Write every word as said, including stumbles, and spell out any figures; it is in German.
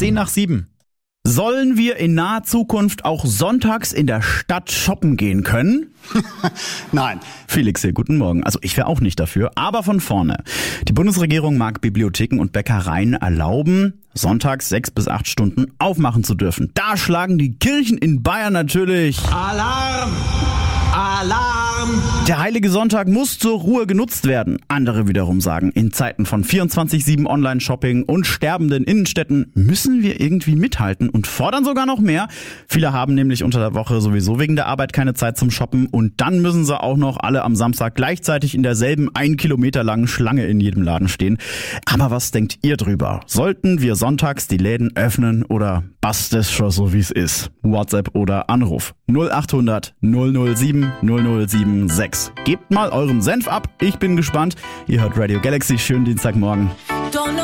zehn nach sieben. Sollen wir in naher Zukunft auch sonntags in der Stadt shoppen gehen können? Nein. Felix hier, guten Morgen. Also ich wäre auch nicht dafür, aber von vorne. Die Bundesregierung mag Bibliotheken und Bäckereien erlauben, sonntags sechs bis acht Stunden aufmachen zu dürfen. Da schlagen die Kirchen in Bayern natürlich Alarm! Alarm! Der heilige Sonntag muss zur Ruhe genutzt werden. Andere wiederum sagen, in Zeiten von vierundzwanzig sieben Online-Shopping und sterbenden Innenstädten müssen wir irgendwie mithalten und fordern sogar noch mehr. Viele haben nämlich unter der Woche sowieso wegen der Arbeit keine Zeit zum Shoppen und dann müssen sie auch noch alle am Samstag gleichzeitig in derselben ein Kilometer langen Schlange in jedem Laden stehen. Aber was denkt ihr drüber? Sollten wir sonntags die Läden öffnen oder passt es schon so wie es ist? WhatsApp oder Anruf null acht hundert null null sieben null null sieben sechs. Gebt mal euren Senf ab, ich bin gespannt. Ihr hört Radio Galaxy, schönen Dienstagmorgen.